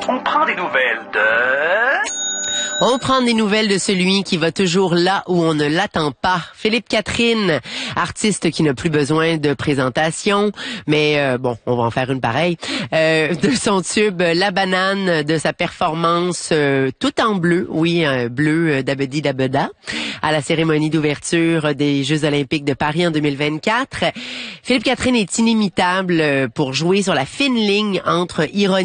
On prend des nouvelles de... On prend des nouvelles de celui qui va toujours là où on ne l'attend pas. Philippe Catherine, artiste qui n'a plus besoin de présentation, mais bon, on va en faire une pareille. De son tube La Banane, de sa performance tout en bleu, oui, bleu d'Abedi d'Abeda, à la cérémonie d'ouverture des Jeux olympiques de Paris en 2024. Philippe Catherine est inimitable pour jouer sur la fine ligne entre ironie